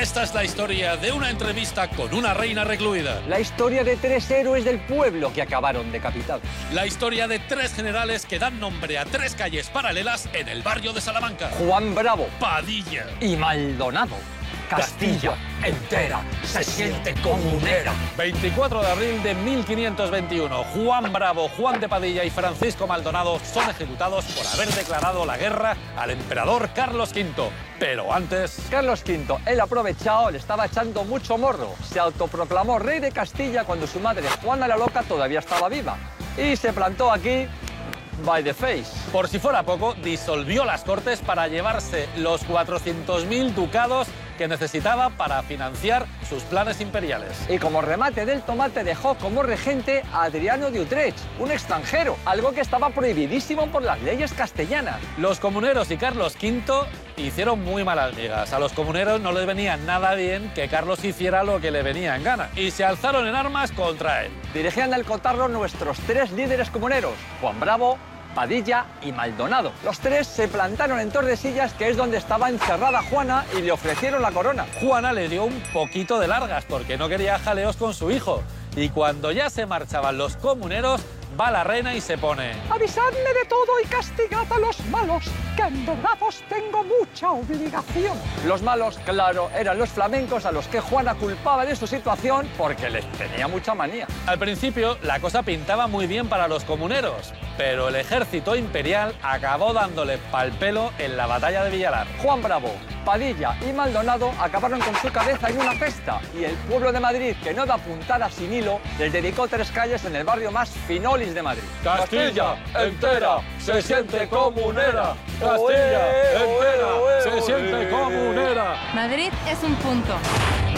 Esta es la historia de una entrevista con una reina recluida. La historia de 3 héroes del pueblo que acabaron decapitados. La historia de 3 generales que dan nombre a 3 calles paralelas en el barrio de Salamanca. Juan Bravo, Padilla y Maldonado. Castilla entera se siente comunera. 24 de abril de 1521. Juan Bravo, Juan de Padilla y Francisco Maldonado son ejecutados por haber declarado la guerra al emperador Carlos V. Pero antes... Carlos V, el aprovechado, le estaba echando mucho morro. Se autoproclamó rey de Castilla cuando su madre, Juana la Loca, todavía estaba viva. Y se plantó aquí... by the face. Por si fuera poco, disolvió las Cortes para llevarse los 400.000 ducados que necesitaba para financiar sus planes imperiales. Y como remate del tomate dejó como regente a Adriano de Utrecht, un extranjero, algo que estaba prohibidísimo por las leyes castellanas. Los comuneros y Carlos V hicieron muy malas migas. A los comuneros no les venía nada bien que Carlos hiciera lo que le venía en gana y se alzaron en armas contra él. Dirigían el cotarro nuestros 3 líderes comuneros, Juan Bravo, Padilla y Maldonado. Los 3 se plantaron en Tordesillas, que es donde estaba encerrada Juana, y le ofrecieron la corona. Juana le dio un poquito de largas porque no quería jaleos con su hijo. Y cuando ya se marchaban los comuneros, va la reina y se pone... Avisadme de todo y castigad a los malos, que en verdad os tengo mucha obligación. Los malos, claro, eran los flamencos a los que Juana culpaba de su situación porque les tenía mucha manía. Al principio, la cosa pintaba muy bien para los comuneros, pero el ejército imperial acabó dándole pal pelo en la batalla de Villalar. Juan Bravo, Padilla y Maldonado acabaron con su cabeza en una festa y el pueblo de Madrid, que no da puntada sin hilo, les dedicó 3 calles en el barrio más finolis de Madrid. Castilla entera se siente comunera. Castilla entera se siente comunera. Madrid es un punto.